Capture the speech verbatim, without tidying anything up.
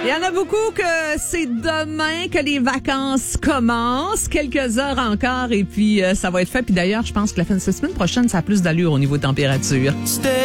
Il y en a beaucoup que c'est demain que les vacances commencent. Quelques heures encore et puis euh, ça va être fait. Puis d'ailleurs, je pense que la fin de cette semaine prochaine, ça a plus d'allure au niveau de température.